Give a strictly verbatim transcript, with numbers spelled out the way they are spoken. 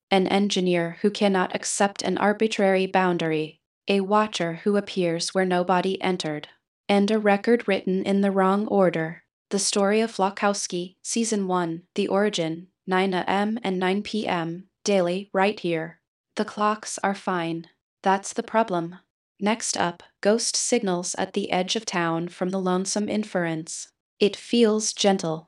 An engineer who cannot accept an arbitrary boundary, a watcher who appears where nobody entered, and a record written in the wrong order. The Story of Flakowski, Season one, The Origin, nine a m and nine p m, daily, right here. The clocks are fine. That's the problem. Next up, ghost signals at the edge of town from the Lonesome Inference. It feels gentle,